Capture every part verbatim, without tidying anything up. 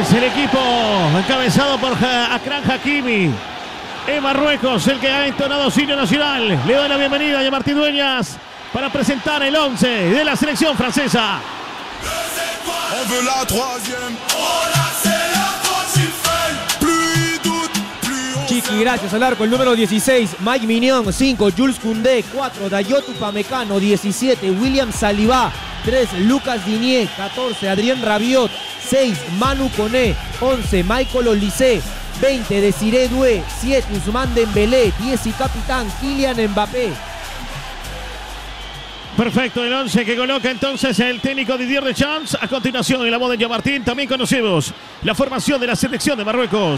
entonces el equipo encabezado por Akram Hakimi. En Marruecos, el que ha entonado signo nacional. Le doy la bienvenida a Martín Dueñas para presentar el once de la selección francesa. Chiqui, gracias al arco, el número dieciséis, Mike Mignon. Cinco, Jules Koundé. Cuatro, Dayot Upamecano. Diecisiete, William Saliba. Tres, Lucas Digne. Catorce, Adrien Rabiot. Seis, Manu Koné. Once, Michael Olise. Veinte, Desiré Doué. Siete, Ousmane Dembélé. Diez y capitán Kylian Mbappé. Perfecto, el once que coloca entonces el técnico Didier Deschamps. A continuación, en la voz de Jean-Martin, también conocemos la formación de la selección de Marruecos.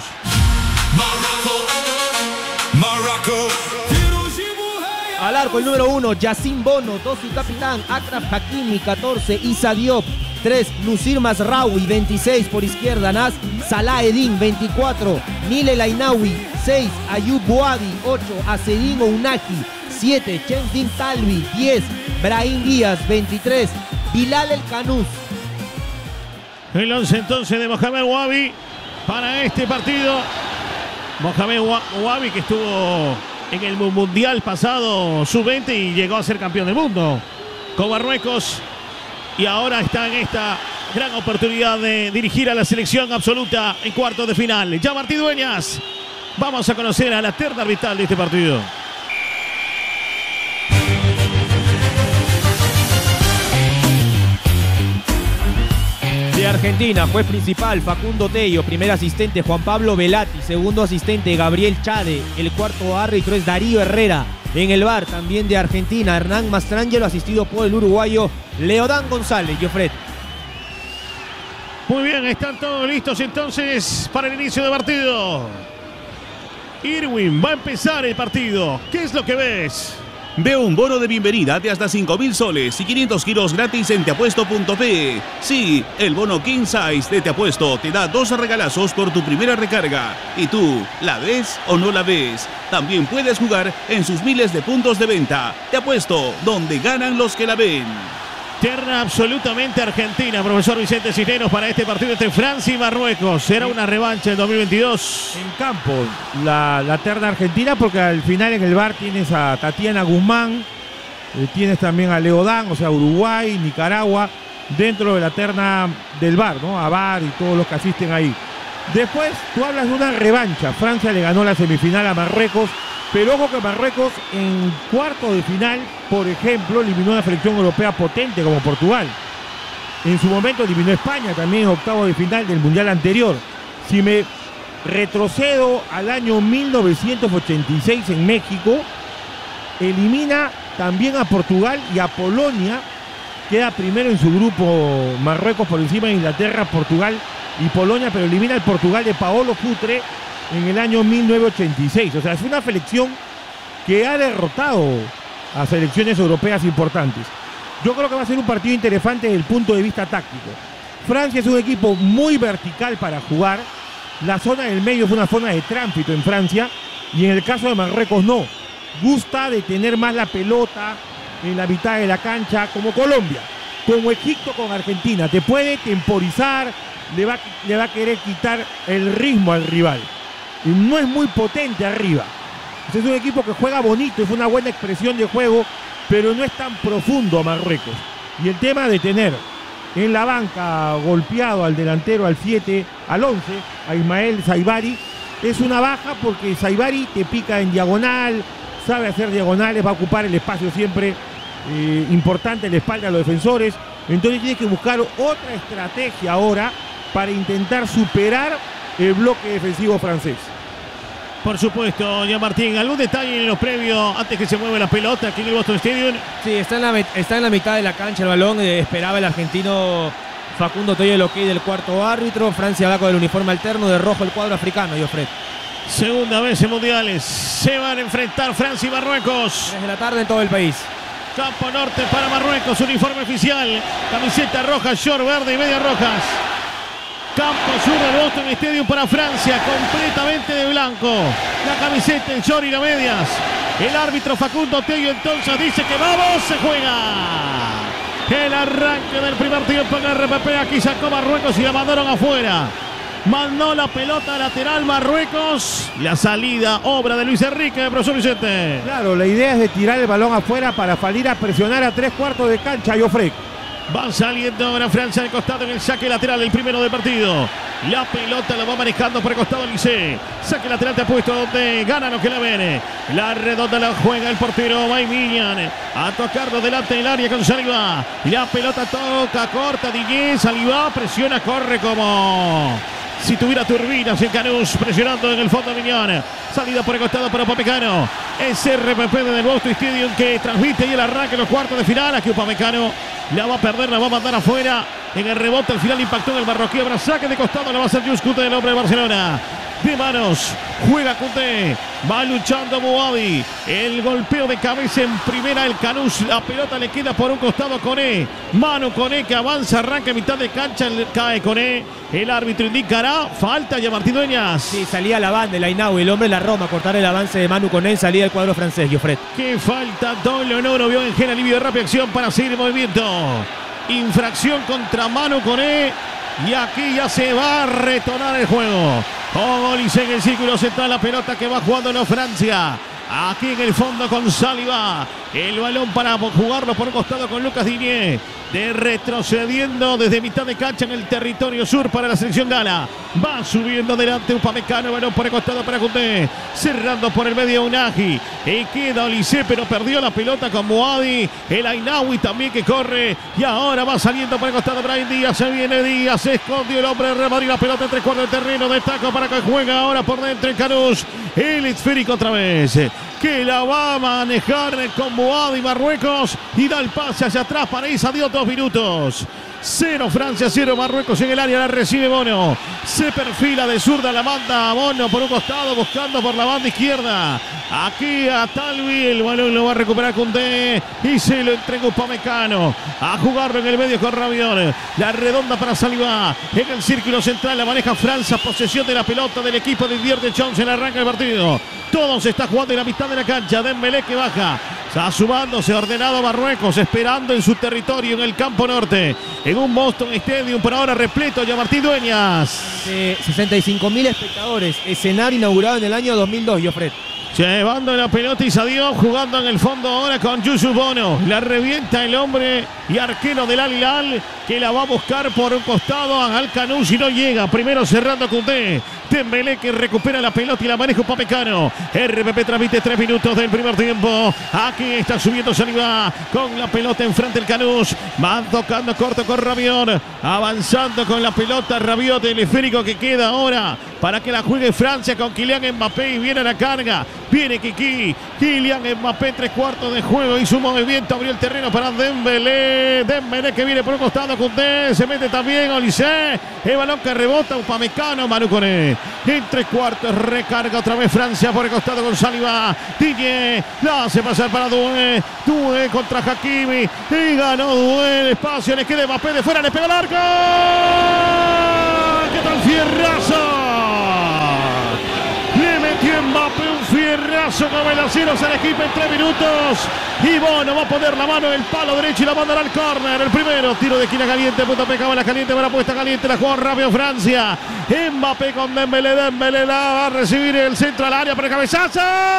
Al arco, el número uno, Yacine Bono. Dos y capitán Akram Hakimi. Catorce, Issa Diop. tres, Nusir Mazraoui. veintiséis, por izquierda, Nas Salah Eddin. veinticuatro, Nil El Ainaoui. seis, Ayoub Boadi. ocho, Azzedine Ounahi. siete, Chenzin Talbi. diez, Brahim Díaz. veintitrés, Bilal El Kanous. El once entonces de Mohamed Wabi para este partido. Mohamed Wabi, que estuvo en el Mundial pasado sub veinte y llegó a ser campeón del mundo con Marruecos. Y ahora está en esta gran oportunidad de dirigir a la selección absoluta en cuartos de final. Ya Martín Dueñas, vamos a conocer a la terna arbitral de este partido. De Argentina, juez principal Facundo Tello, primer asistente Juan Pablo Velati, segundo asistente Gabriel Chade, el cuarto árbitro es Darío Herrera. En el V A R también de Argentina, Hernán Mastrangelo, asistido por el uruguayo Leodán González. Jofret. Muy bien, están todos listos entonces para el inicio del partido. Irwin, va a empezar el partido. ¿Qué es lo que ves? Veo un bono de bienvenida de hasta cinco mil soles y quinientos giros gratis en teapuesto punto pe. Sí, el bono King Size de Teapuesto te da dos regalazos por tu primera recarga. ¿Y tú, la ves o no la ves? También puedes jugar en sus miles de puntos de venta. Teapuesto, donde ganan los que la ven. Terna absolutamente argentina, profesor Vicente Cisneros, para este partido entre Francia y Marruecos. ¿Será una revancha en dos mil veintidós? En campo, la, la terna argentina, porque al final en el V A R tienes a Tatiana Guzmán, eh, tienes también a Leodán, o sea, Uruguay, Nicaragua, dentro de la terna del V A R, ¿no? A V A R y todos los que asisten ahí. Después, tú hablas de una revancha. Francia le ganó la semifinal a Marruecos, pero ojo que Marruecos en cuarto de final, por ejemplo, eliminó a una selección europea potente como Portugal. En su momento eliminó a España también en octavo de final del Mundial anterior. Si me retrocedo al año mil novecientos ochenta y seis en México, elimina también a Portugal y a Polonia. Queda primero en su grupo Marruecos por encima de Inglaterra, Portugal y Polonia, pero elimina al Portugal de Paolo Futre en el año mil novecientos ochenta y seis. O sea, es una selección que ha derrotado a selecciones europeas importantes. Yo creo que va a ser un partido interesante desde el punto de vista táctico. Francia es un equipo muy vertical para jugar. La zona del medio es una zona de tránsito en Francia, y en el caso de Marruecos no. Gusta de tener más la pelota en la mitad de la cancha, como Colombia, como Egipto con Argentina. Te puede temporizar, le va, le va a querer quitar el ritmo al rival. No es muy potente arriba. Es un equipo que juega bonito, es una buena expresión de juego, pero no es tan profundo Marruecos. Y el tema de tener en la banca golpeado al delantero, al siete, al once, a Ismael Saibari, es una baja, porque Saibari te pica en diagonal, sabe hacer diagonales, va a ocupar el espacio siempre eh, importante en la espalda de los defensores. Entonces tienes que buscar otra estrategia ahora para intentar superar el bloque defensivo francés. Por supuesto, ya Martín, ¿algún detalle en los previos antes que se mueva la pelota aquí en el Boston Stadium? Sí, está en la, está en la mitad de la cancha el balón. Eh, esperaba el argentino Facundo Tello el ok del cuarto árbitro. Francia va con el uniforme alterno de rojo, el cuadro africano, Jofret. Segunda vez en mundiales. Se van a enfrentar Francia y Marruecos. Tres de la tarde en todo el país. Campo norte para Marruecos, uniforme oficial. Camiseta roja, short verde y medias rojas. Campo sur del Boston Stadium para Francia, completamente de blanco. La camiseta, el short y las medias. El árbitro Facundo Tello entonces dice que vamos, se juega. El arranque del primer tiempo en R P P. Aquí sacó Marruecos y la mandaron afuera. Mandó la pelota lateral Marruecos. La salida, obra de Luis Enrique, profesor Vicente. Claro, la idea es de tirar el balón afuera para salir a presionar a tres cuartos de cancha, Jofre. Va saliendo ahora Francia al costado en el saque lateral, el primero del partido. La pelota la va manejando por el costado Lisé. Saque lateral te ha puesto donde gana lo que la ven. La redonda la juega el portero Maimilian. A tocarlo delante del área con Saliba. La pelota toca, corta Diñé. Saliba presiona, corre como si tuviera turbinas en Canús, presionando en el fondo de Miñón. Salida por el costado para Upamecano. Es R P P del Boston Stadium que transmite y el arranque en los cuartos de final. Aquí Upamecano la va a perder, la va a mandar afuera. En el rebote al final impactó en el marroquí. Habrá saque de costado, la va a hacer Jules Koundé, el hombre de Barcelona. De manos, juega Koundé, va luchando Bouhaddi. El golpeo de cabeza en primera el Canús. La pelota le queda por un costado Koné. Manu Koné que avanza, arranca a mitad de cancha, cae Koné. El árbitro indicará falta ya Martín Dueñas. Sí, salía la banda, el Ainaoui, el hombre de la Roma, cortar el avance de Manu Koné, salía del cuadro francés, Jofre. Qué falta, doble honor, vio en Gena Livio de rápida acción para seguir el movimiento. Infracción contra Manu Koné. Y aquí ya se va a retornar el juego. Olise en el círculo central, la pelota que va jugando en Francia. Aquí en el fondo con Saliba. El balón para jugarlo por un costado con Lucas Diñé. De retrocediendo desde mitad de cancha en el territorio sur para la selección gala. Va subiendo adelante Upamecano, balón por el costado para Koundé. Cerrando por el medio Unagi. Y queda Olise, pero perdió la pelota con Bouhaddi. El Ainaoui también que corre. Y ahora va saliendo por el costado Brahim Díaz. Se viene Díaz, se escondió el hombre de Real Madrid. La pelota en tres cuartos de terreno. Destaca para que juega ahora por dentro en Canús. El esférico otra vez. Que la va a manejar con Bouhaddi Marruecos. Y da el pase hacia atrás para Isa. Dio dos minutos. Cero Francia, cero Marruecos en el área. La recibe Bono. Se perfila de zurda, la manda a Bono por un costado, buscando por la banda izquierda. Aquí a Talvi, el balón lo va a recuperar Koundé y se lo entrega Upamecano. A jugarlo en el medio con Rabiot. La redonda para Saliba. En el círculo central la maneja Francia. Posesión de la pelota del equipo de Didier Deschamps en el arranque del partido. Todo se está jugando en la mitad de la cancha. Dembélé que baja. Está sumándose ordenado Marruecos, esperando en su territorio en el campo norte. En un Boston Stadium por ahora repleto, ya Martín Dueñas. Eh, sesenta y cinco mil espectadores. Escenario inaugurado en el año dos mil dos, Jofre. Llevando la pelota y Sadio jugando en el fondo ahora con Youssouf Bono. La revienta el hombre y arquero del Al Hilal que la va a buscar por un costado a Al Canús y no llega. Primero cerrando Koundé. Dembélé que recupera la pelota y la maneja Upamecano. R P P transmite tres minutos del primer tiempo. Aquí está subiendo Saliba con la pelota enfrente el Canús. Va tocando corto con Rabiot. Avanzando con la pelota Rabiot, el esférico que queda ahora para que la juegue Francia con Kylian Mbappé y viene a la carga. Viene Kiki. Kylian Mbappé, tres cuartos de juego. Hizo un movimiento, abrió el terreno para Dembélé. Dembélé que viene por un costado. Koundé se mete también Olise. El balón que rebota. Upamecano, Manu Koné. En tres cuartos recarga otra vez Francia por el costado con Saliba. Diñé la hace pasar para Doué. Doué contra Hakimi. Y ganó Doué. Espacio, le queda Mbappé de fuera. Le pega el arco. ¿Qué tal fierrazo? Le metió Mbappé un fierrazo con el aceros al equipo en tres minutos. Y Bono va a poner la mano en el palo derecho y la mandará al córner. El primero tiro de esquina caliente. Punta pecaba la caliente para puesta caliente. La jugó rápido Francia. Mbappé con Dembélé. Dembélé la va a recibir el centro al área para el cabezazo.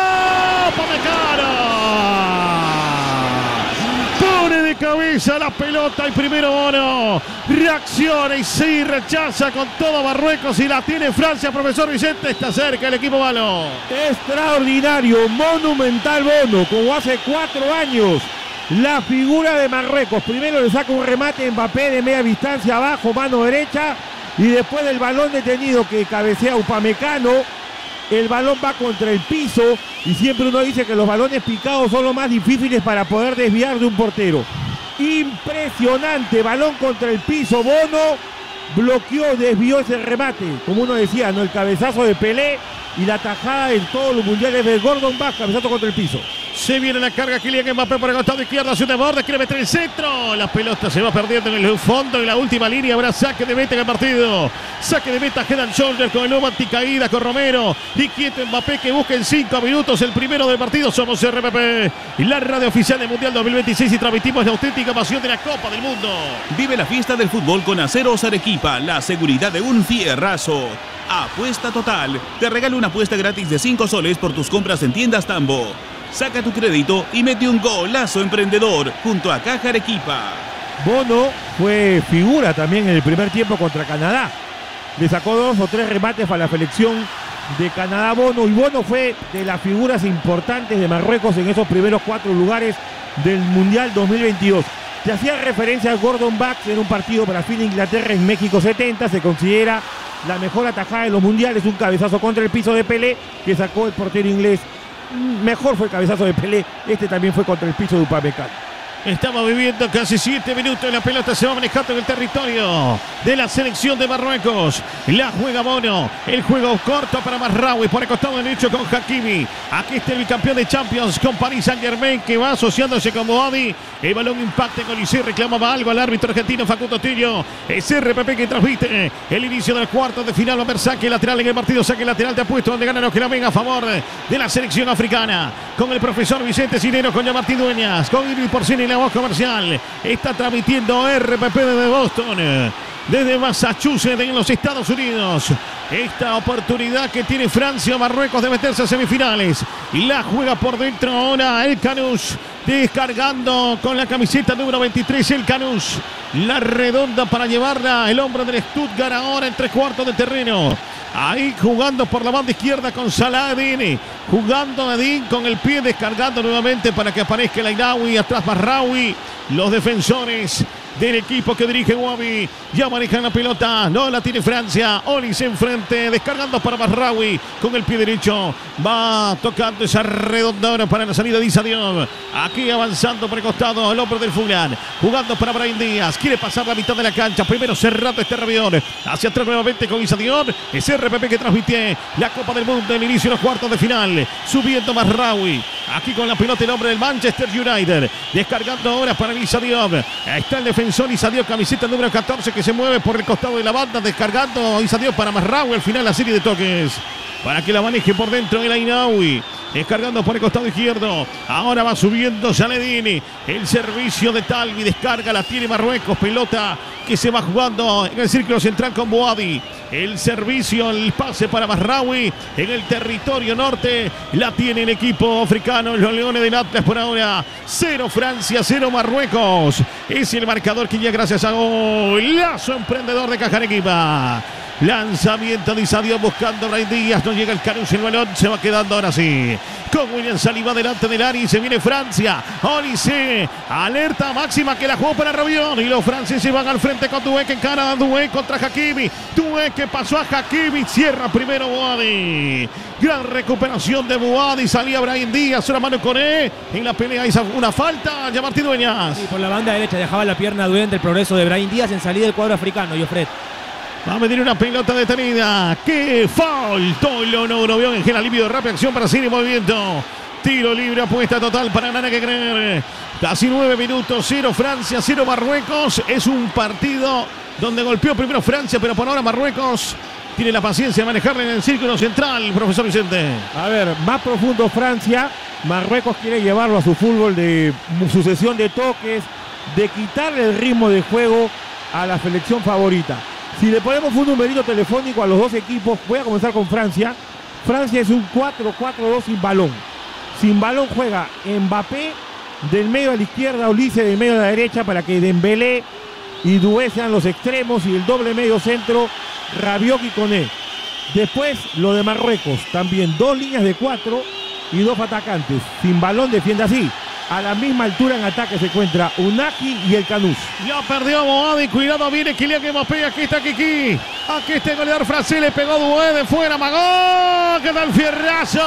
Upamecano. Pone de cabeza la pelota y primero Bono reacciona y sí rechaza con todo Marruecos y la tiene Francia. Profesor Vicente, está cerca el equipo malo. Extraordinario, monumental Bono, como hace cuatro años. La figura de Marruecos. Primero le saca un remate Mbappé de media distancia abajo, mano derecha. Y después del balón detenido que cabecea Upamecano, el balón va contra el piso. Y siempre uno dice que los balones picados son los más difíciles para poder desviar de un portero. Impresionante, balón contra el piso. Bono bloqueó, desvió ese remate. Como uno decía, ¿no? El cabezazo de Pelé y la tajada en todos los mundiales de Gordon Banks, cabezazo contra el piso. Se viene la carga, Kylian Mbappé por el costado izquierdo, hacia de borde, quiere meter el centro. La pelota se va perdiendo en el fondo, en la última línea. Habrá saque de meta en el partido. Saque de meta, Head and Shoulder con el nuevo anticaída con Romero. Y quieto Mbappé que busca en cinco minutos el primero del partido. Somos R P P y la radio oficial del Mundial dos mil veintiséis y transmitimos la auténtica pasión de la Copa del Mundo. Vive la fiesta del fútbol con Aceros Arequipa, la seguridad de un fierrazo. Apuesta Total. Te regala una apuesta gratis de cinco soles por tus compras en tiendas Tambo. Saca tu crédito y mete un golazo emprendedor junto a Caja Arequipa. Bono fue figura también en el primer tiempo contra Canadá. Le sacó dos o tres remates para la selección de Canadá Bono. Y Bono fue de las figuras importantes de Marruecos en esos primeros cuatro lugares del Mundial dos mil veintidós. Se hacía referencia a Gordon Banks en un partido Brasil-Inglaterra en México setenta. Se considera la mejor atajada de los mundiales. Un cabezazo contra el piso de Pelé que sacó el portero inglés. Mejor fue el cabezazo de Pelé. Este también fue contra el piso de Upamecano. Estamos viviendo casi siete minutos. La pelota se va manejando en el territorio de la selección de Marruecos. La juega Bono. El juego corto para Mazraoui por el costado derecho con Hakimi. Aquí está el bicampeón de Champions con Paris Saint-Germain que va asociándose con Boadi. El balón impacta con Coliseo. Reclamaba algo al árbitro argentino Facundo Tillo. Es R P P que transmite el inicio del cuarto de final. Va a haber saque lateral en el partido. Saque lateral de apuesto donde gana los que la ven a favor de la selección africana. Con el profesor Vicente Cinero, con Martín Dueñas, con Irving Porcini y la voz comercial. Está transmitiendo R P P desde Boston, desde Massachusetts en los Estados Unidos. Esta oportunidad que tiene Francia o Marruecos de meterse a semifinales. Y la juega por dentro ahora el Canús. Descargando con la camiseta número veintitrés el Canús. La redonda para llevarla el hombre del Stuttgart ahora en tres cuartos de terreno. Ahí jugando por la banda izquierda con Salah Eddin. Jugando Eddin con el pie, descargando nuevamente para que aparezca el Ainaoui. Atrás Mazraoui. Los defensores del equipo que dirige Wabi ya manejan la pelota, no la tiene Francia. Olis enfrente, descargando para Mazraoui con el pie derecho, va tocando esa redondora para la salida de Issa Diop. Aquí avanzando por el costado el hombre del Fulham, jugando para Brahim Díaz, quiere pasar la mitad de la cancha, primero cerrando este revión, hacia atrás nuevamente con Issa Diop. Es R P P que transmite la Copa del Mundo, el inicio de los cuartos de final, subiendo Mazraoui, aquí con la pelota el hombre del Manchester United, descargando ahora para Issa Diop. Está el defensor Issa Diop, camiseta número catorce que se mueve por el costado de la banda, descargando Issa Diop para Mazraoui. Al final la serie de toques para que la maneje por dentro el Ainaoui, descargando por el costado izquierdo. Ahora va subiendo Saledini, el servicio de Talvi, descarga, la tiene Marruecos, pelota que se va jugando en el círculo central con Boadi. El servicio, el pase para Mazraoui en el territorio norte. La tiene el equipo africano, los Leones del Atlas por ahora. Cero Francia, cero Marruecos. Es el marcador que ya gracias a golazo emprendedor de Caja Arequipa. Lanzamiento de Issa Diop buscando Brahim Díaz. No llega el Canús, el balón se va quedando ahora sí con William Saliba delante del área y se viene Francia. Olise, alerta máxima que la jugó para Rabiot. Y los franceses van al frente con Doué que encara a Doué contra Hakimi. Doué que pasó a Hakimi. Cierra primero Boadi. Gran recuperación de Boadi. Salía Brahim Díaz. Una mano con E. En la pelea hizo una falta. Ya Martín Dueñas. Sí, por la banda derecha dejaba la pierna Doué del progreso de Brahim Díaz en salida del cuadro africano. Jofred. Va a medir una pelota detenida. ¡Qué faltó! Lo no vio en el alivio de rápida acción para seguir en movimiento. Tiro libre, apuesta total para nada que creer. Casi nueve minutos, cero Francia, cero Marruecos. Es un partido donde golpeó primero Francia, pero por ahora Marruecos tiene la paciencia de manejarle en el círculo central, profesor Vicente. A ver, más profundo Francia. Marruecos quiere llevarlo a su fútbol de sucesión de toques, de quitarle el ritmo de juego a la selección favorita. Si le ponemos un numerito telefónico a los dos equipos, voy a comenzar con Francia. Francia es un cuatro cuatro dos sin balón. Sin balón juega Mbappé del medio a la izquierda, Olise del medio a la derecha para que Dembélé y Doué sean los extremos y el doble medio centro, Rabiot y Koné. Después lo de Marruecos, también dos líneas de cuatro y dos atacantes. Sin balón defiende así. A la misma altura en ataque se encuentra Unagi y el Canús. Ya perdió Boadi, cuidado, viene Kylian Mbappé, aquí está Kiki. Aquí está el goleador francés, le pegó Doué de fuera, Magó, que da el fierrazo.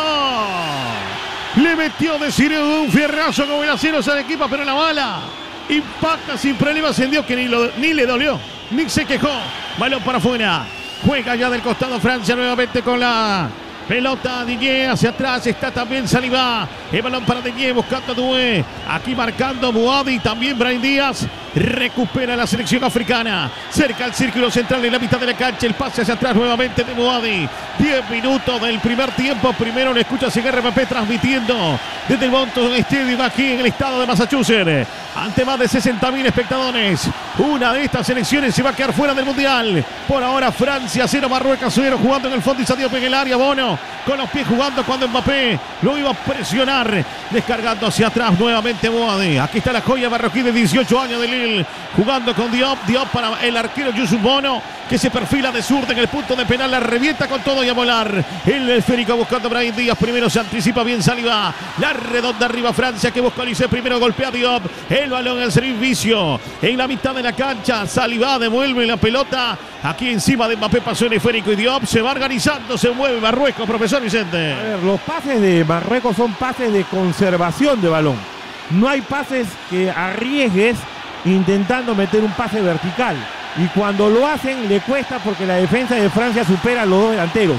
Le metió de Ciro un fierrazo como el acero al equipo, pero la bala impacta sin problema, ascendió que ni, lo, ni le dolió, ni se quejó. Balón para afuera. Juega ya del costado Francia nuevamente con la Pelota Digne hacia atrás, está también Saliba. El balón para Digne buscando a Doué. Aquí marcando Bouhaddi, también Brahim Díaz. Recupera la selección africana. Cerca al círculo central en la mitad de la cancha. El pase hacia atrás nuevamente de Bouhaddi. diez minutos del primer tiempo. Primero le escucha a R P P transmitiendo desde el Mountain Stadium aquí en el estado de Massachusetts. Ante más de sesenta mil espectadores. Una de estas selecciones se va a quedar fuera del Mundial. Por ahora Francia cero, Marruecos cero, jugando en el fondo y Sadio en el área. Bono con los pies jugando cuando Mbappé lo iba a presionar. Descargando hacia atrás nuevamente Bouhaddi. Aquí está la joya marroquí de dieciocho años de Lille. Jugando con Diop. Diop para el arquero Youssouf Bono, que se perfila de zurda en el punto de penal. La revienta con todo y a volar. El esférico buscando a Brahim Díaz. Primero se anticipa bien Saliba. La redonda arriba Francia que busca a Olise. Primero golpea a Diop. El balón al servicio en la mitad de la cancha. Saliba devuelve la pelota. Aquí encima de Mbappé pasó el esférico y Diop se va organizando. Se mueve Marruecos, profesor Vicente. A ver, los pases de Marruecos son pases de conservación de balón. No hay pases que arriesgues intentando meter un pase vertical. Y cuando lo hacen le cuesta porque la defensa de Francia supera a los dos delanteros.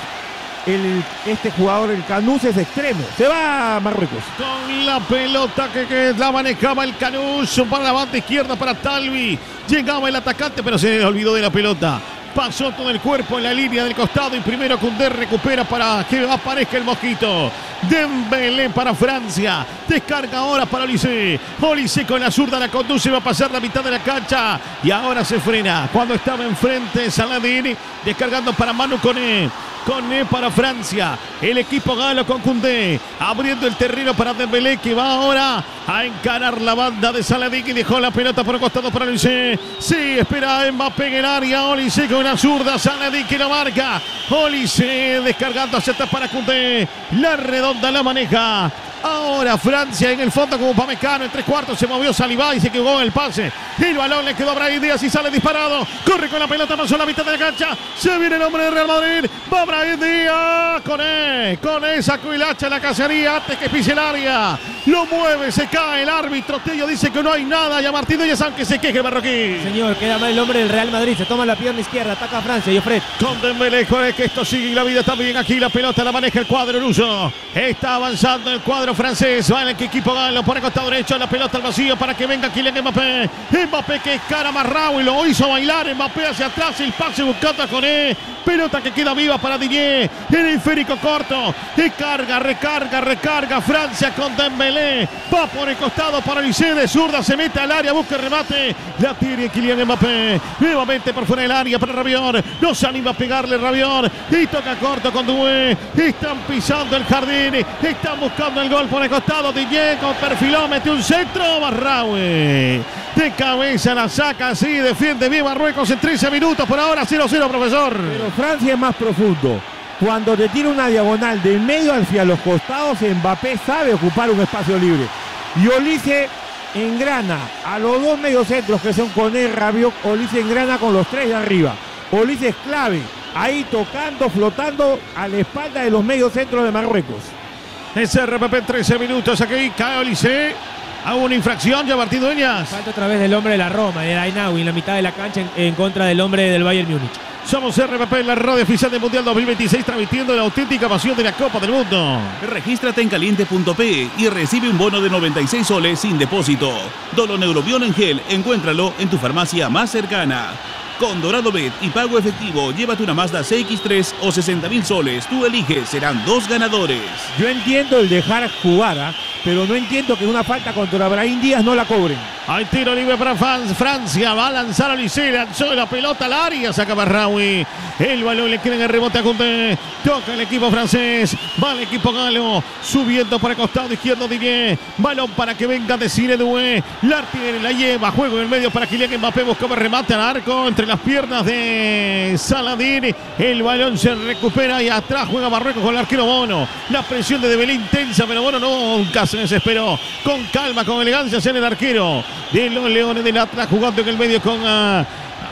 El, este jugador, el Canús, es extremo. Se va a Marruecos. Con la pelota que, que la manejaba el Canús para la banda izquierda para Talbi. Llegaba el atacante pero se olvidó de la pelota. Pasó todo el cuerpo en la línea del costado y primero Koundé recupera para que aparezca el mosquito. Dembélé para Francia. Descarga ahora para Olise. Olise con la zurda la conduce, va a pasar la mitad de la cancha y ahora se frena. Cuando estaba enfrente Saladini, descargando para Manu Koné. Koné para Francia. El equipo galo con Koundé. Abriendo el terreno para Dembélé, que va ahora a encarar la banda de Saladin, que dejó la pelota por el costado para Olise. Sí, espera a Mbappé en el área. Olise con una zurda. Saladin que la marca. Olise descargando hacia atrás para Koundé. La redonda la maneja. Ahora Francia en el fondo como Pamecano. En tres cuartos se movió Saliba y se quedó en el pase. El balón le quedó a Brahim Díaz y sale disparado. Corre con la pelota, pasó la mitad de la cancha. Se viene el hombre de Real Madrid. Va Brahim Díaz. Con él, con esa cuilacha en la cacería antes que pise el área. Lo mueve, se cae el árbitro. Tello dice que no hay nada. Y a Martín Núñez, aunque se queje marroquí. Señor, queda mal el hombre del Real Madrid. Se toma la pierna izquierda, ataca a Francia. Y Fred. Con Dembélé, con el que esto sigue y la vida también aquí. La pelota la maneja el cuadro luso. Está avanzando el cuadro francés. Va en el equipo galo por el costado derecho. La pelota al vacío para que venga Kylian Mbappé. Mbappé que cara Marraoui, lo hizo bailar. Mbappé hacia atrás. El pase buscando a Koné. Pelota que queda viva para Digne. El esférico corto. Y carga, recarga, recarga. Francia con Dembélé. Va por el costado para Olise. De zurda se mete al área. Busca el remate. La tiene Kylian Mbappé. Nuevamente por fuera del área para Rabiot. No se anima a pegarle Rabiot. Y toca corto con Doué. Están pisando el jardín. Están buscando el gol por el costado. Digne con perfiló. Mete un centro. Marraoui. De cabeza la saca así. Defiende bien Marruecos en trece minutos. Por ahora cero cero, profesor. Pero Francia es más profundo. Cuando te tira una diagonal del medio hacia los costados, Mbappé sabe ocupar un espacio libre. Y Olise engrana a los dos mediocentros que son con él, Rabiot. Olise engrana con los tres de arriba. Olise es clave. Ahí tocando, flotando a la espalda de los mediocentros de Marruecos. Ese R P P en trece minutos. Aquí cae Olise. A una infracción ya Martín Dueñas. Falta otra vez del hombre de la Roma, de Ainaoui, en la mitad de la cancha en, en contra del hombre del Bayern Múnich. Somos R P P en la radio oficial del Mundial dos mil veintiséis, transmitiendo la auténtica pasión de la Copa del Mundo. Regístrate en caliente punto pe y recibe un bono de noventa y seis soles sin depósito. Doloneurobion en gel, encuéntralo en tu farmacia más cercana. Con Dorado Bet y pago efectivo, llévate una Mazda C X tres o sesenta mil soles. Tú eliges, serán dos ganadores. Yo entiendo el dejar jugar, ¿eh? Pero no entiendo que una falta contra Brahim Díaz no la cobren. Hay tiro libre para Francia. Va a lanzar a Olise. Lanzó la pelota al área. Saca Marraoui. El balón le queda en el rebote a Koundé. Toca el equipo francés. Va el equipo galo. Subiendo por el costado izquierdo Digne. Balón para que venga de Cine Doué. La tiene, la lleva. Juego en el medio para Kylian Mbappé. Buscaba remate al arco. Entre las piernas de Saladin. El balón se recupera y atrás juega Marruecos con el arquero Bono. La presión de Dembélé intensa, pero Bono nunca se desesperó. Con calma, con elegancia, hacia el arquero de los Leones del Atlas, jugando en el medio con uh,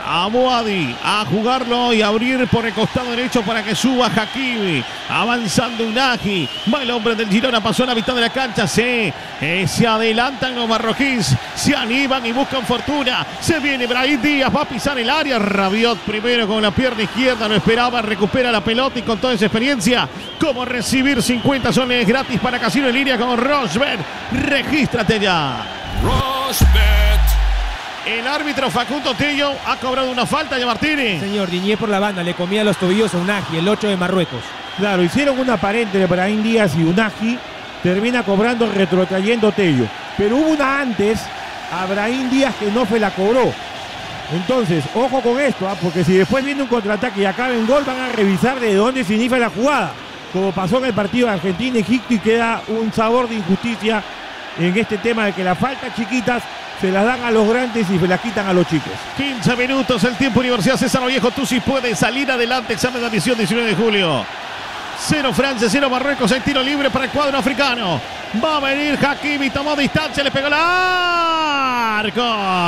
a Boadi a jugarlo y abrir por el costado derecho para que suba Hakimi. Avanzando Unagi. Va el hombre del Girona, pasó a la mitad de la cancha. Se, eh, se adelantan los marroquíes. Se animan y buscan fortuna. Se viene Brahim Díaz, va a pisar el área. Rabiot primero con la pierna izquierda. No esperaba, recupera la pelota y con toda esa experiencia, como recibir cincuenta soles gratis para Casino en línea con Rosbet. Regístrate ya. Rosbet. El árbitro Facundo Tello ha cobrado una falta, ya Martínez. Señor, Diñé por la banda, le comía los tobillos a Unagi, el ocho de Marruecos. Claro, hicieron una aparente de Brahim Díaz y Unagi, termina cobrando, retrotrayendo Tello. Pero hubo una antes a Brahim Díaz que no se la cobró. Entonces, ojo con esto, ¿eh? Porque si después viene un contraataque y acaba en gol, van a revisar de dónde se inicia la jugada. Como pasó en el partido de Argentina-Egipto, y queda un sabor de injusticia en este tema de que las faltas chiquitas se las dan a los grandes y se las quitan a los chicos. quince minutos, el tiempo. Universidad César Vallejo, tú sí puedes salir adelante. Examen de admisión diecinueve de julio. Cero Francia, cero Marruecos. Hay tiro libre para el cuadro africano. Va a venir Hakimi, tomó distancia, le pegó el arco.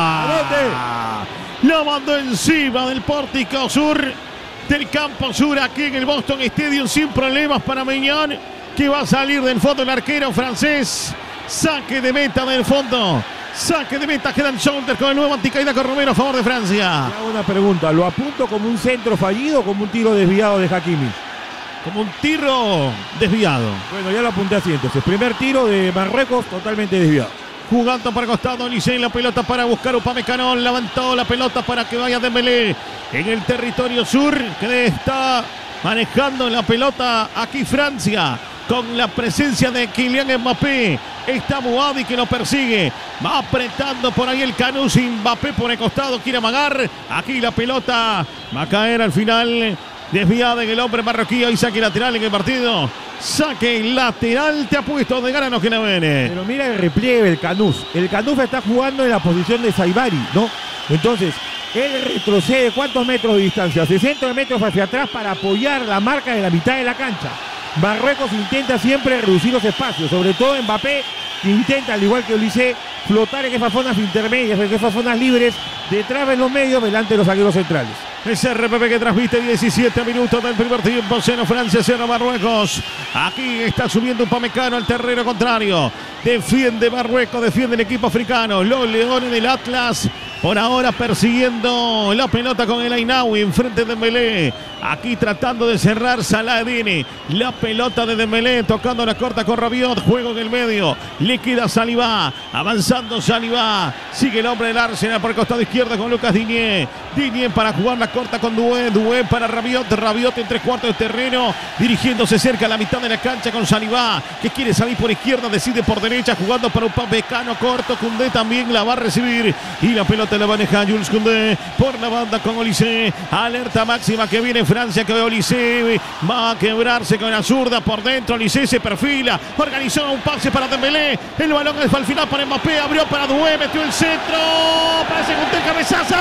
¿A dónde? Lo mandó encima del pórtico sur del campo sur, aquí en el Boston Stadium, sin problemas para Meñón, que va a salir del fondo el arquero francés. Saque de meta del fondo. Saque de meta, queda en shoulder con el nuevo anticaída con Romero a favor de Francia. Le hago una pregunta, ¿lo apunto como un centro fallido o como un tiro desviado de Hakimi? Como un tiro desviado. Bueno, ya lo apunté así entonces. Primer tiro de Marruecos, totalmente desviado. Jugando para el costado, Olise, la pelota para buscar Upamecano. Levantó la pelota para que vaya Dembélé en el territorio sur, que está manejando la pelota aquí Francia, con la presencia de Kylian Mbappé. Está Boadi que lo persigue. Va apretando por ahí el Canus. Mbappé por el costado, quiere amagar. Aquí la pelota va a caer al final. Desviada en el hombre marroquí. Hay saque lateral en el partido. Saque lateral, te ha puesto de gana, no que no viene. Pero mira el repliegue del Canus. El Canus está jugando en la posición de Saibari, ¿no? Entonces, él retrocede ¿cuántos metros de distancia? sesenta metros hacia atrás para apoyar la marca de la mitad de la cancha. Marruecos intenta siempre reducir los espacios, sobre todo Mbappé, que intenta, al igual que Olise, flotar en esas zonas intermedias, en esas zonas libres, detrás de los medios, delante de los zagueros centrales. Es R P P que transmite diecisiete minutos del primer tiempo. Cero Francia, cero Marruecos. Aquí está subiendo Upamecano al terreno contrario. Defiende Marruecos, defiende el equipo africano. Los Leones del Atlas por ahora persiguiendo la pelota con el Ainaoui enfrente de Dembélé. Aquí tratando de cerrar Salah Eddine. La pelota de Dembélé tocando la corta con Rabiot. Juego en el medio. Liquida Saliba. Avanzando Saliba. Sigue el hombre del Arsenal por el costado izquierdo con Lucas Digne. Digne para jugar la corta con Doué. Doué para Rabiot. Rabiot en tres cuartos de terreno. Dirigiéndose cerca a la mitad de la cancha con Saliba, que quiere salir por izquierda. Decide por derecha jugando para Upamecano corto. Koundé también la va a recibir. Y la pelota la maneja Jules Koundé por la banda con Olise. Alerta máxima que viene Francia, que ve Olise. Va a quebrarse con la zurda por dentro. Olise se perfila. Organizó un pase para Dembélé. El balón es al final para Mbappé. Abrió para Doué. Metió el centro. Parece que un cabezazo.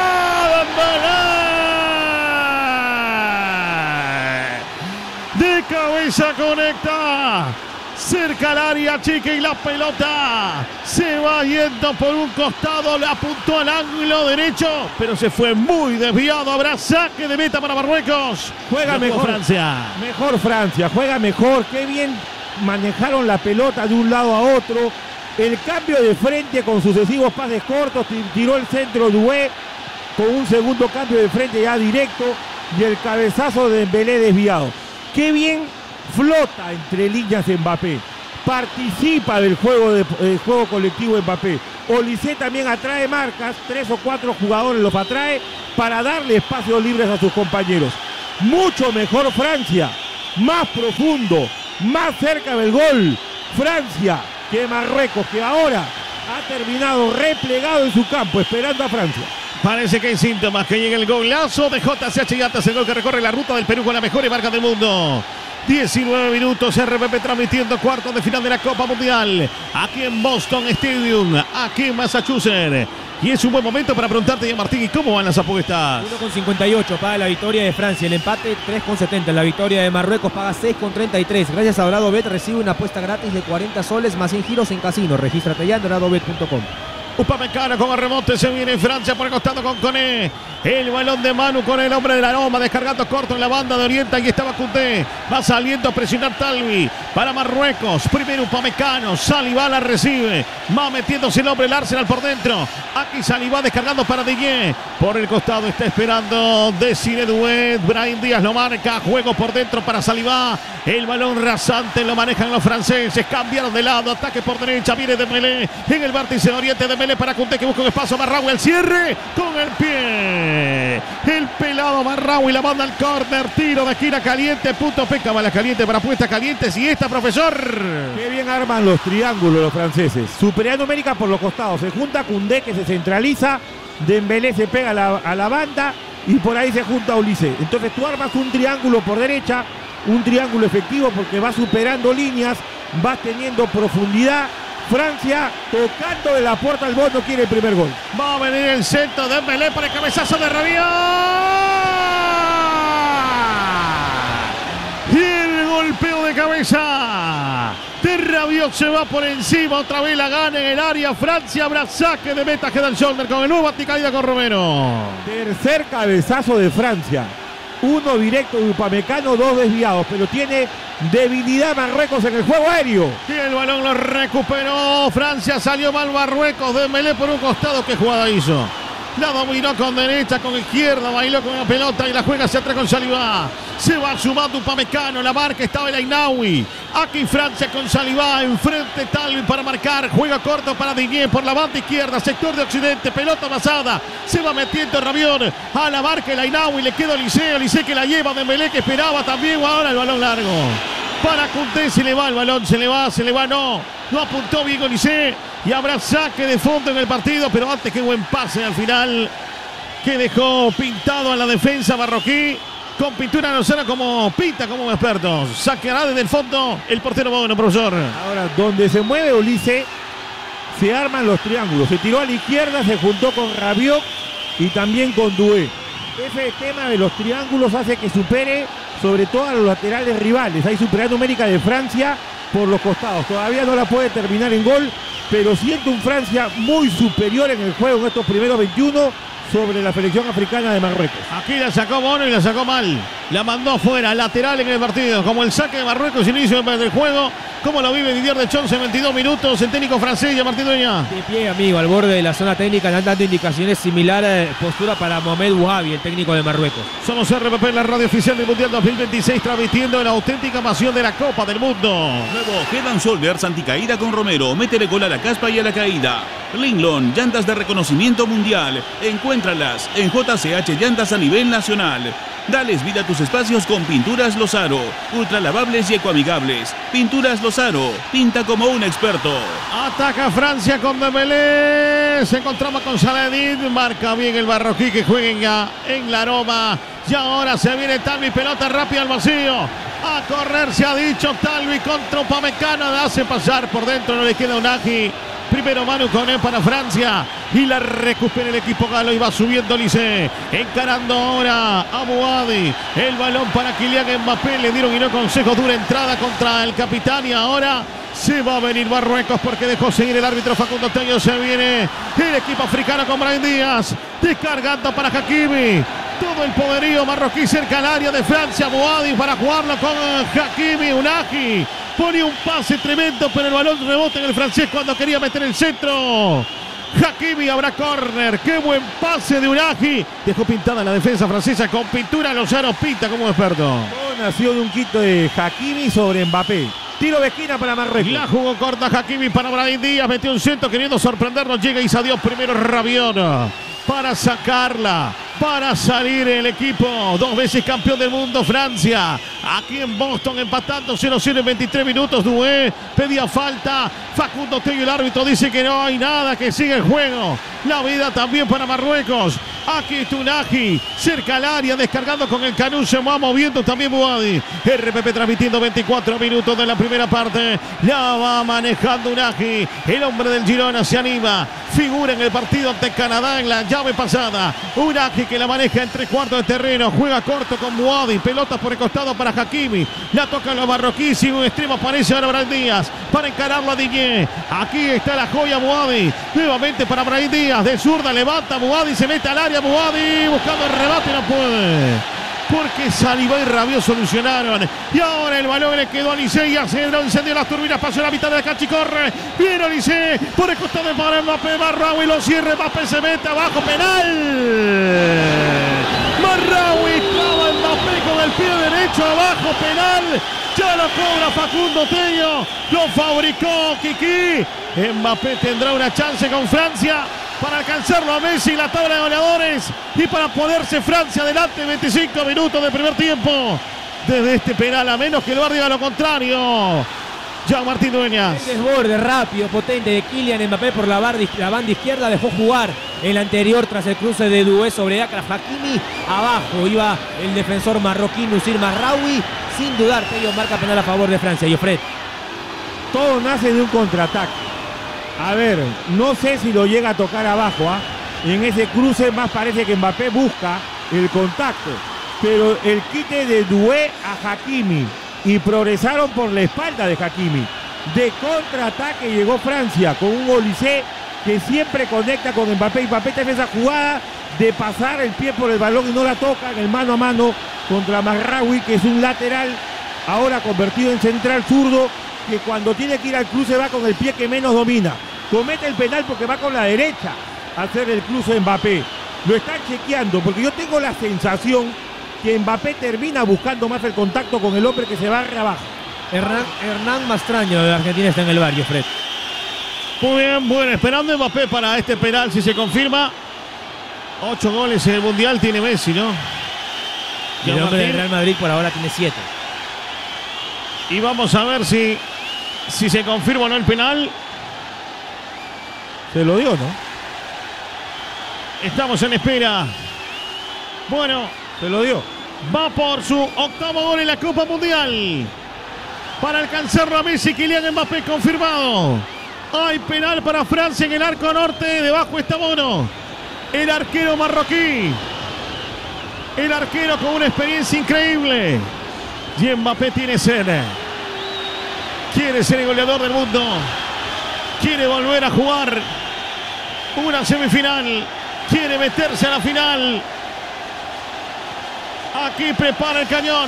De cabeza conecta. Cerca al área chica y la pelota se va yendo por un costado. Le apuntó al ángulo derecho, pero se fue muy desviado. Habrá saque de meta para Marruecos. Juega mejor Francia. Mejor Francia, juega mejor. Qué bien manejaron la pelota de un lado a otro. El cambio de frente con sucesivos pases cortos. Tiró el centro Doué con un segundo cambio de frente ya directo. Y el cabezazo de Dembélé desviado. Qué bien flota entre líneas Mbappé, participa del juego, de, del juego colectivo Mbappé. Olise también atrae marcas, tres o cuatro jugadores los atrae para darle espacios libres a sus compañeros. Mucho mejor Francia, más profundo, más cerca del gol Francia que Marruecos, que ahora ha terminado replegado en su campo esperando a Francia. Parece que hay síntomas que llega el golazo de J C H Yatas, el gol que recorre la ruta del Perú con las mejores marcas del mundo. diecinueve minutos, R P P transmitiendo cuartos de final de la Copa Mundial. Aquí en Boston Stadium, aquí en Massachusetts. Y es un buen momento para preguntarte, ya Martín, ¿y cómo van las apuestas? uno con cincuenta y ocho paga la victoria de Francia, el empate tres con setenta, la victoria de Marruecos paga seis con treinta y tres. Gracias a DoradoBet recibe una apuesta gratis de cuarenta soles más cien giros en casino. Regístrate ya en doradobet punto com. Upamecano con el remonte, se viene Francia por el costado con Koné. El balón de Manu con el hombre de la Roma, descargando corto en la banda de Oriente. Ahí estaba Koundé, va saliendo a presionar Talvi para Marruecos. Primero Upamecano, Saliba la recibe, va metiéndose el hombre, el Arsenal por dentro. Aquí Saliba descargando para Digne. Por el costado está esperando Desiré Doué. Brahim Díaz lo marca, juego por dentro para Saliba. El balón rasante lo manejan los franceses, cambiaron de lado, ataque por derecha, viene Dembélé en el vértice de Oriente. Dembélé para Koundé que busca un espacio, Marraoui al cierre con el pie. El pelado Marraoui la manda al córner, tiro de esquina caliente, punto peca, bala caliente para puesta calientes. Y esta, profesor. Qué bien arman los triángulos los franceses. Superando América por los costados, se junta Koundé que se centraliza, Dembélé se pega a la, a la banda y por ahí se junta Olise. Entonces tú armas un triángulo por derecha, un triángulo efectivo porque va superando líneas, vas teniendo profundidad. Francia tocando de la puerta al Bono, quiere el primer gol. Va a venir el centro de Dembélé para el cabezazo de Rabiot. Y el golpeo de cabeza de Rabiot se va por encima. Otra vez la gana en el área. Francia habrá saque de meta, queda el shoulder con el nuevo anticaída con Romero. Tercer cabezazo de Francia. Uno directo de Upamecano, dos desviados, pero tiene debilidad Marruecos en el juego aéreo. Y el balón lo recuperó Francia, salió mal Marruecos. Dembélé por un costado, ¿qué jugada hizo? La dominó con derecha, con izquierda, bailó con la pelota y la juega hacia atrás con Saliba. Se va sumando Upamecano, la marca estaba el Ainaoui. Aquí Francia con Saliba, enfrente Talvi para marcar. Juega corto para Digne por la banda izquierda, sector de occidente, pelota pasada. Se va metiendo Rabiot a la marca el Ainaoui, le queda Olise, Olise que la lleva, Dembélé que esperaba también. Ahora el balón largo para Koundé, se le va el balón, se le va, se le va, no. No apuntó bien Olise y habrá saque de fondo en el partido, pero antes qué buen pase al final que dejó pintado a la defensa marroquí. Con pintura no será como pinta como expertos. Saqueará desde el fondo el portero Bono, profesor. Ahora, donde se mueve Olise, se arman los triángulos. Se tiró a la izquierda, se juntó con Rabiot y también con Doué. Ese tema de los triángulos hace que supere sobre todo a los laterales rivales. Hay superioridad numérica de Francia por los costados. Todavía no la puede terminar en gol, pero siento un Francia muy superior en el juego en estos primeros veintiuno sobre la selección africana de Marruecos. Aquí la sacó Bono y la sacó mal. La mandó afuera, lateral en el partido. Como el saque de Marruecos, inicio del juego. ¿Cómo lo vive Didier Deschamps en veintidós minutos? El técnico francés, ya Martín Dueña. De pie, amigo, al borde de la zona técnica, dando indicaciones similares, postura para Mohamed Bouhabi, el técnico de Marruecos. Somos R P P, la radio oficial del Mundial dos mil veintiséis, transmitiendo la auténtica pasión de la Copa del Mundo. Nuevo Head and Shoulders anticaída con Romero. Métele cola a la caspa y a la caída. Linglon, llantas de reconocimiento mundial. Encuéntralas en J C H Llantas a nivel nacional. Dales vida a tus espacios con Pinturas Lozaro. Ultra lavables y ecoamigables. Pinturas Lozaro. Pinta como un experto. Ataca Francia con Dembélé. Se encontraba con Saladin. Marca bien el marroquí que juega en la Roma. Y ahora se viene Talvi. Pelota rápida al vacío. A correr se ha dicho Talvi contra Upamecano. La hace pasar por dentro. No le queda Unagi. Primero Manu Koné para Francia y la recupera el equipo galo y va subiendo Olise. Encarando ahora a Bouhaddi. El balón para Kylian Mbappé. Le dieron y no consejo. Dura entrada contra el capitán y ahora se va a venir Marruecos porque dejó seguir el árbitro Facundo Tello. Se viene el equipo africano con Brahim Díaz. Descargando para Hakimi. Todo el poderío marroquí cerca al área de Francia. Bouhaddi para jugarlo con Hakimi. Unagi pone un pase tremendo, pero el balón rebota en el francés cuando quería meter el centro. Hakimi, habrá córner. Qué buen pase de Unagi. Dejó pintada la defensa francesa con pintura. Lozano pinta como experto. Nació de un quito de Hakimi sobre Mbappé. Tiro de esquina para Marruecos. La jugó corta Hakimi para Brahim Díaz. Metió un centro queriendo sorprendernos. Llega y salió primero Rabiot para sacarla, para salir el equipo. Dos veces campeón del mundo Francia. Aquí en Boston empatando cero cero en veintitrés minutos. Doué pedía falta. Facundo Tello, el árbitro, dice que no hay nada, que sigue el juego. La vida también para Marruecos. Aquí está Unagi, cerca al área, descargando con el Canú, se va moviendo también Bouhaddi. R P P transmitiendo veinticuatro minutos de la primera parte. La va manejando Unagi. El hombre del Girona se anima. figura en el partido ante Canadá en la llave pasada. Uraki que la maneja en tres cuartos de terreno, juega corto con Muadi, pelotas por el costado para Hakimi, la tocan los marroquíes, sin un extremo aparece ahora Brahim Díaz para encararlo a Digne. Aquí está la joya Muadi, nuevamente para Brahim Díaz, de zurda levanta Muadi, se mete al área Muadi, buscando el rebate y no puede. Porque Saliba y Rabiot solucionaron. Y ahora el balón le quedó a Olise y aceleró, encendió las turbinas, pasó a la mitad de la cancha y corre. Viene Olise por el costado de para Mbappé, Marraoui lo cierra, Mbappé se mete abajo, penal. Marraoui clava Mbappé con el pie derecho abajo, penal. Ya lo cobra Facundo Tello, lo fabricó Kiki. Mbappé tendrá una chance con Francia para alcanzarlo a Messi en la tabla de goleadores y para ponerse Francia adelante en veinticinco minutos de primer tiempo. Desde este penal, a menos que el V A R diga lo contrario. Jean Martín Dueñas. El desborde rápido, potente de Kylian Mbappé por la, bar, la banda izquierda, dejó jugar el anterior tras el cruce de Doué sobre Achraf Hakimi. Abajo iba el defensor marroquí Nusir Mazraoui. Sin dudar, Tello marca penal a favor de Francia. Y Fred. Todo nace de un contraataque. A ver, no sé si lo llega a tocar abajo, ¿ah? En ese cruce más parece que Mbappé busca el contacto. Pero el quite de Doué a Hakimi y progresaron por la espalda de Hakimi. De contraataque llegó Francia con un Olise que siempre conecta con Mbappé. Y Mbappé tiene esa jugada de pasar el pie por el balón y no la toca en el mano a mano contra Mazraoui, que es un lateral ahora convertido en central zurdo, que cuando tiene que ir al cruce va con el pie que menos domina. Comete el penal porque va con la derecha a hacer el cruce de Mbappé. Lo están chequeando porque yo tengo la sensación que Mbappé termina buscando más el contacto con el hombre que se barre abajo. Hernán, Hernán Mastraño de Argentina está en el barrio, Fred. Muy bien, bueno, esperando Mbappé para este penal si se confirma. Ocho goles en el Mundial tiene Messi, ¿no? Y el hombre del Real Madrid por ahora tiene siete. Y vamos a ver si, si se confirma o no el penal. Se lo dio, ¿no? Estamos en espera. Bueno, se lo dio. Va por su octavo gol en la Copa Mundial. Para alcanzarlo a Messi, Kylian Mbappé confirmado. Hay penal para Francia en el arco norte. Debajo está Bono, el arquero marroquí. El arquero con una experiencia increíble. Y Mbappé tiene sed. Quiere ser el goleador del mundo. Quiere volver a jugar una semifinal. Quiere meterse a la final. Aquí prepara el cañón.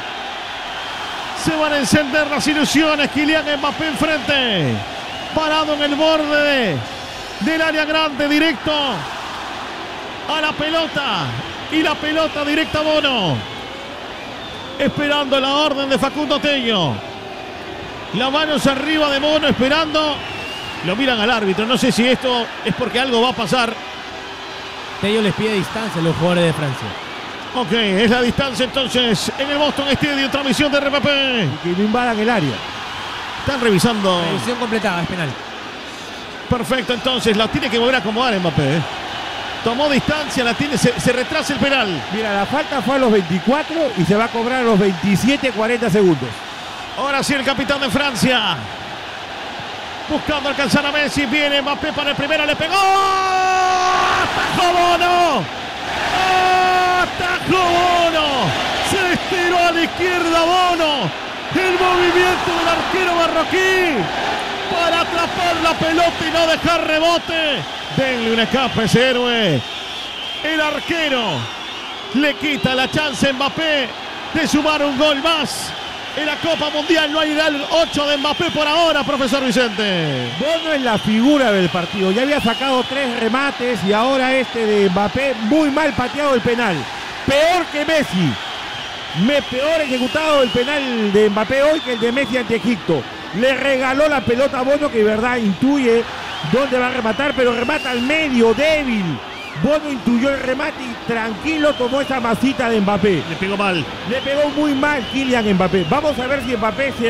Se van a encender las ilusiones. Kylian Mbappé enfrente. Parado en el borde del área grande. Directo a la pelota. Y la pelota directa a Bono. Esperando la orden de Facundo Tello. Las manos arriba de Bono, esperando. Lo miran al árbitro. No sé si esto es porque algo va a pasar. Tello les pide distancia a los jugadores de Francia. Ok, es la distancia entonces en el Boston Stadium. Transmisión de R P P. Y que no invadan el área. Están revisando. Revisión completada, es penal. Perfecto, entonces la tiene que volver a acomodar Mbappé. Tomó distancia, la tiene, se, se retrasa el penal. Mira, la falta fue a los veinticuatro y se va a cobrar a los veintisiete cuarenta segundos. Ahora sí el capitán de Francia. Buscando alcanzar a Messi. Viene Mbappé para el primero. Le pegó. ¡Atajó Bono! ¡Atajó Bono! Se estiró a la izquierda Bono. El movimiento del arquero marroquí para atrapar la pelota y no dejar rebote. Denle una capa a ese héroe. El arquero le quita la chance a Mbappé de sumar un gol más. En la Copa Mundial no hay el ocho de Mbappé por ahora, profesor Vicente. Bono es la figura del partido. Ya había sacado tres remates y ahora este de Mbappé, muy mal pateado el penal. Peor que Messi. Me peor ejecutado el penal de Mbappé hoy que el de Messi ante Egipto. Le regaló la pelota a Bono, que de verdad intuye dónde va a rematar, pero remata al medio, débil. Bono intuyó el remate y tranquilo tomó esa masita de Mbappé. Le pegó mal. Le pegó muy mal Kylian Mbappé. Vamos a ver si Mbappé se